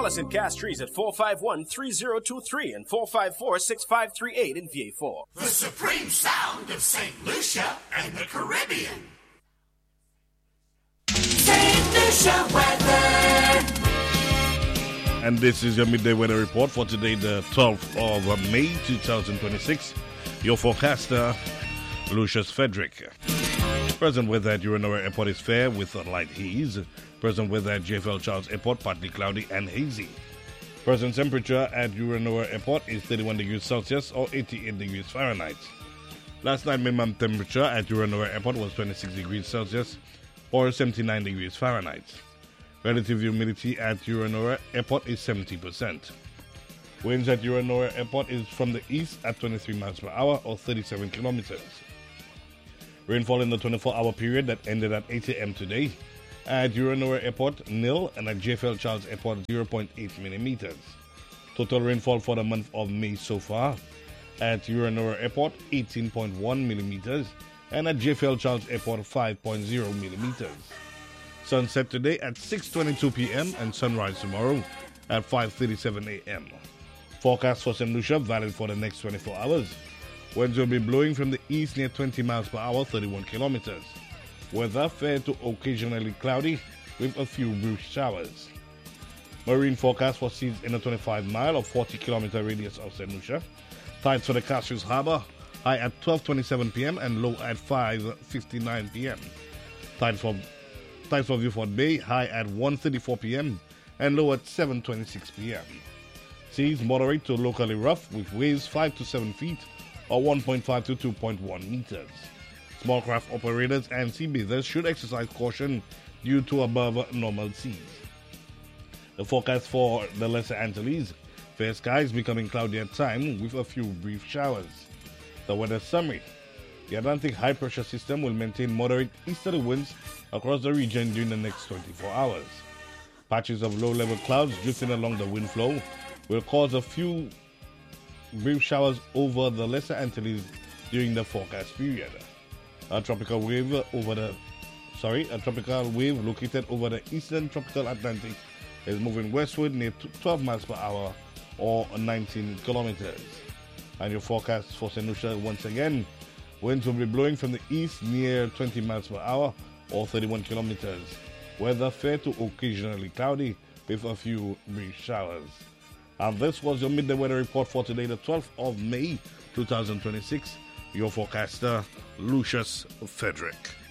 Call us in Castries at 451-3023 and 454-6538 in VA4. The supreme sound of St. Lucia and the Caribbean. St. Lucia weather. And this is your midday weather report for today, the 12th of May 2026. Your forecaster, Lucius Frederick. Present weather at Uranoa Airport is fair with a light haze. Present weather at JFL Charles Airport, partly cloudy and hazy. Present temperature at Uranoa Airport is 31 degrees Celsius or 88 degrees Fahrenheit. Last night minimum temperature at Uranoa Airport was 26 degrees Celsius or 79 degrees Fahrenheit. Relative humidity at Uranoa Airport is 70%. Winds at Uranoa Airport is from the east at 23 miles per hour or 37 kilometers. Rainfall in the 24-hour period that ended at 8 a.m. today. At Uranoa Airport, nil, and at JFL Charles Airport, 0.8 millimeters. Total rainfall for the month of May so far. At Uranoa Airport, 18.1 millimeters, and at JFL Charles Airport, 5.0 millimeters. Sunset today at 6:22 p.m. and sunrise tomorrow at 5:37 a.m. Forecast for St. Lucia valid for the next 24 hours. Winds will be blowing from the east near 20 miles per hour, 31 kilometers. Weather fair to occasionally cloudy with a few brief showers. Marine forecast for seas in a 25-mile or 40-kilometer radius of St. Lucia. Tides for the Castries Harbor, high at 12:27 p.m. and low at 5:59 p.m. Tides for Viewfort Bay, high at 1:34 p.m. and low at 7:26 p.m. Seas moderate to locally rough with waves 5 to 7 feet or 1.5 to 2.1 meters. Small craft operators and seabathers should exercise caution due to above normal seas. The forecast for the Lesser Antilles: fair skies becoming cloudy at times with a few brief showers. The weather summary: the Atlantic high pressure system will maintain moderate easterly winds across the region during the next 24 hours. Patches of low-level clouds drifting along the wind flow will cause a few brief showers over the Lesser Antilles during the forecast period. A tropical wave located over the eastern tropical Atlantic is moving westward near 12 miles per hour or 19 kilometers. And your forecast for St. Lucia once again: winds will be blowing from the east near 20 miles per hour or 31 kilometers. Weather fair to occasionally cloudy with a few brief showers. And this was your midday weather report for today, the 12th of May 2026. Your forecaster, Lucius Frederick.